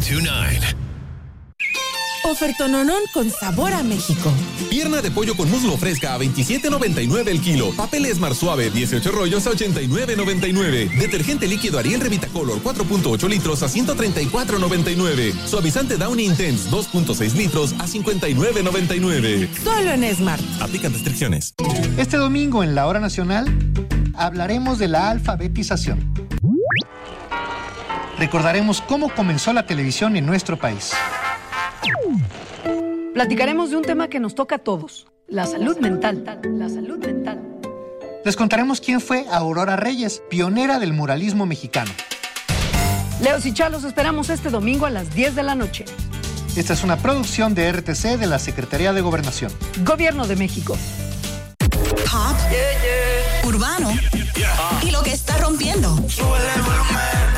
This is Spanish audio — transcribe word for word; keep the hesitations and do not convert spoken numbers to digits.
two nine. Ofertononón con sabor a México. Pierna de pollo con muslo fresca a veintisiete noventa y nueve el kilo. Papel Esmar suave, dieciocho rollos a ochenta y nueve noventa y nueve. Detergente líquido Ariel Revitacolor cuatro punto ocho litros a ciento treinta y cuatro noventa y nueve. Suavizante Downy Intense dos punto seis litros a cincuenta y nueve noventa y nueve. Solo en Smart. Aplican restricciones. Este domingo en la Hora Nacional hablaremos de la alfabetización. Recordaremos cómo comenzó la televisión en nuestro país. Platicaremos de un tema que nos toca a todos, la salud mental. La salud mental. Les contaremos quién fue Aurora Reyes, pionera del muralismo mexicano. Leos y Chalos esperamos este domingo a las diez de la noche. Esta es una producción de R T C de la Secretaría de Gobernación. Gobierno de México. Pop, yeah, yeah. Urbano, yeah, yeah. Y lo que está rompiendo. Súbele el volumen.